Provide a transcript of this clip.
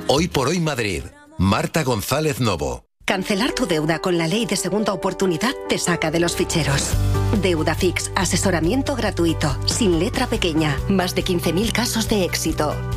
Hoy por hoy Madrid. Marta González Novo. Cancelar tu deuda con la ley de segunda oportunidad te saca de los ficheros. Deuda Fix, asesoramiento gratuito, sin letra pequeña, más de 15.000 casos de éxito.